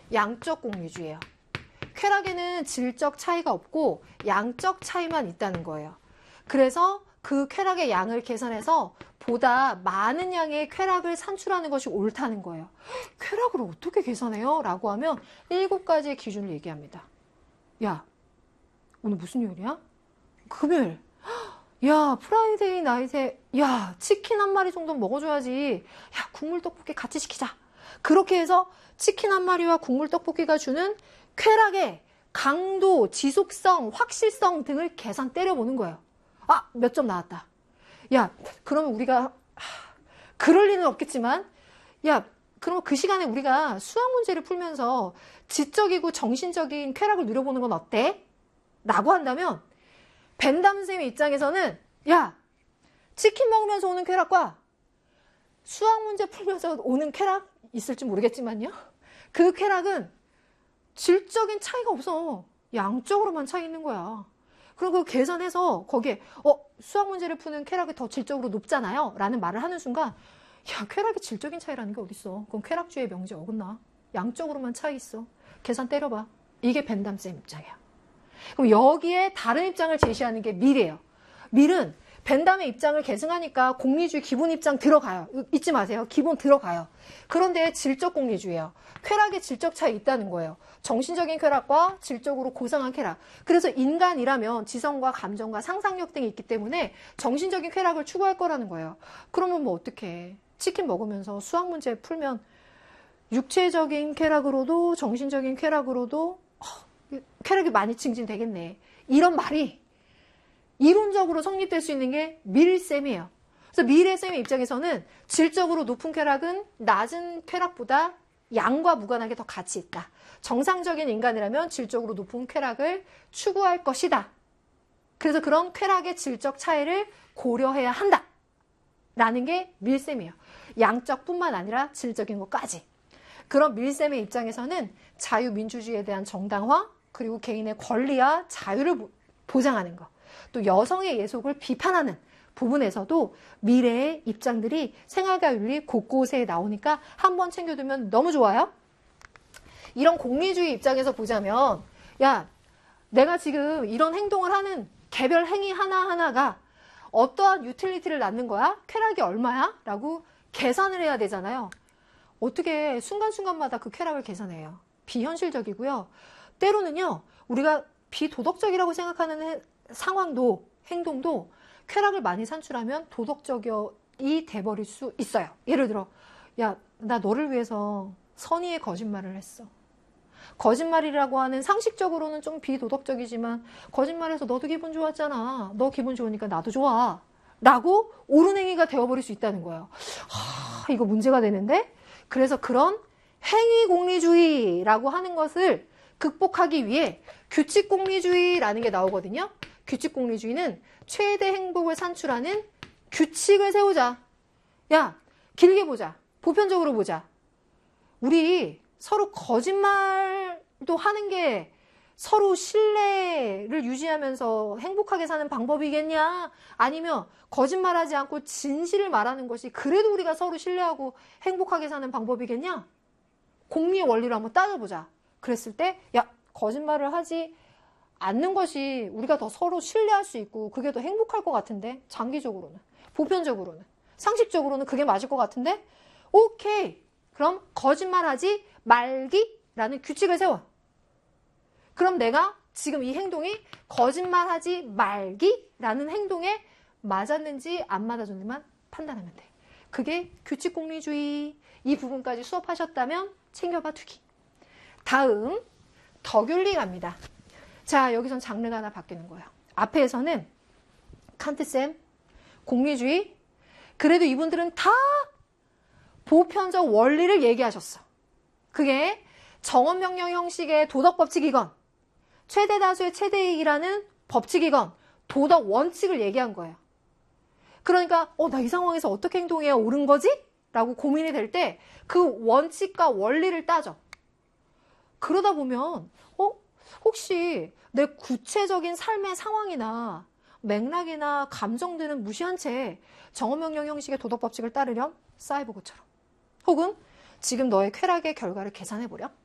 양적 공리주의예요. 쾌락에는 질적 차이가 없고 양적 차이만 있다는 거예요. 그래서 그 쾌락의 양을 계산해서 보다 많은 양의 쾌락을 산출하는 것이 옳다는 거예요. 쾌락을 어떻게 계산해요? 라고 하면 7가지의 기준을 얘기합니다. 야, 오늘 무슨 요일이야? 금요일. 야, 프라이데이 나이트에 야, 치킨 한 마리 정도 먹어줘야지. 야, 국물 떡볶이 같이 시키자. 그렇게 해서 치킨 한 마리와 국물 떡볶이가 주는 쾌락의 강도, 지속성, 확실성 등을 계산 때려보는 거예요. 아, 몇 점 나왔다. 야, 그러면 우리가 그럴 리는 없겠지만 야, 그러면 그 시간에 우리가 수학 문제를 풀면서 지적이고 정신적인 쾌락을 누려보는 건 어때? 라고 한다면 벤담 선생님 입장에서는 야, 치킨 먹으면서 오는 쾌락과 수학 문제 풀면서 오는 쾌락 있을지 모르겠지만요. 그 쾌락은 질적인 차이가 없어. 양적으로만 차이 있는 거야. 그럼 그 계산해서 거기에 수학 문제를 푸는 쾌락이 더 질적으로 높잖아요. 라는 말을 하는 순간 야, 쾌락이 질적인 차이라는 게 어딨어. 그럼 쾌락주의 명제 어긋나. 양적으로만 차이 있어. 계산 때려봐. 이게 벤담쌤 입장이야. 그럼 여기에 다른 입장을 제시하는 게 밀이에요. 밀은 벤담의 입장을 계승하니까 공리주의 기본 입장 들어가요. 잊지 마세요. 기본 들어가요. 그런데 질적 공리주의예요. 쾌락의 질적 차이 있다는 거예요. 정신적인 쾌락과 질적으로 고상한 쾌락. 그래서 인간이라면 지성과 감정과 상상력 등이 있기 때문에 정신적인 쾌락을 추구할 거라는 거예요. 그러면 뭐 어떡해. 치킨 먹으면서 수학 문제 풀면 육체적인 쾌락으로도 정신적인 쾌락으로도 쾌락이 많이 증진되겠네. 이런 말이 이론적으로 성립될 수 있는 게 밀쌤이에요. 그래서 밀쌤의 입장에서는 질적으로 높은 쾌락은 낮은 쾌락보다 양과 무관하게 더 가치 있다. 정상적인 인간이라면 질적으로 높은 쾌락을 추구할 것이다. 그래서 그런 쾌락의 질적 차이를 고려해야 한다. 라는 게 밀쌤이에요. 양적뿐만 아니라 질적인 것까지. 그런 밀쌤의 입장에서는 자유민주주의에 대한 정당화, 그리고 개인의 권리와 자유를 보장하는 것, 또 여성의 예속을 비판하는 부분에서도 미래의 입장들이 생활과 윤리 곳곳에 나오니까 한번 챙겨두면 너무 좋아요. 이런 공리주의 입장에서 보자면 야, 내가 지금 이런 행동을 하는 개별 행위 하나하나가 어떠한 유틸리티를 낳는 거야? 쾌락이 얼마야? 라고 계산을 해야 되잖아요. 어떻게 순간순간마다 그 쾌락을 계산해요? 비현실적이고요. 때로는요, 우리가 비도덕적이라고 생각하는 상황도, 행동도 쾌락을 많이 산출하면 도덕적이 돼버릴 수 있어요. 예를 들어, 야, 나 너를 위해서 선의의 거짓말을 했어. 거짓말이라고 하는 상식적으로는 좀 비도덕적이지만 거짓말해서 너도 기분 좋았잖아. 너 기분 좋으니까 나도 좋아. 라고 옳은 행위가 되어버릴 수 있다는 거예요. 이거 문제가 되는데? 그래서 그런 행위공리주의라고 하는 것을 극복하기 위해 규칙공리주의라는 게 나오거든요. 규칙공리주의는 최대 행복을 산출하는 규칙을 세우자. 야, 길게 보자. 보편적으로 보자. 우리 서로 거짓말도 하는 게 서로 신뢰를 유지하면서 행복하게 사는 방법이겠냐? 아니면 거짓말하지 않고 진실을 말하는 것이 그래도 우리가 서로 신뢰하고 행복하게 사는 방법이겠냐? 공리의 원리로 한번 따져보자. 그랬을 때, 야, 거짓말을 하지 않는 것이 우리가 더 서로 신뢰할 수 있고 그게 더 행복할 것 같은데, 장기적으로는, 보편적으로는, 상식적으로는 그게 맞을 것 같은데, 오케이. 그럼 거짓말하지 말기라는 규칙을 세워. 그럼 내가 지금 이 행동이 거짓말하지 말기라는 행동에 맞았는지 안 맞아줬는지만 판단하면 돼. 그게 규칙공리주의. 이 부분까지 수업하셨다면 챙겨봐 두기. 다음 덕윤리 갑니다. 자, 여기선 장르가 하나 바뀌는 거예요. 앞에서는 칸트쌤, 공리주의. 그래도 이분들은 다 보편적 원리를 얘기하셨어. 그게 정언명령 형식의 도덕법칙이건 최대 다수의 최대이익이라는 법칙이건 도덕 원칙을 얘기한 거예요. 그러니까 나 이 상황에서 어떻게 행동해야 옳은 거지? 라고 고민이 될 때 그 원칙과 원리를 따져. 그러다 보면 혹시 내 구체적인 삶의 상황이나 맥락이나 감정들은 무시한 채 정언명령 형식의 도덕법칙을 따르렴? 사이보그처럼. 혹은 지금 너의 쾌락의 결과를 계산해보렴?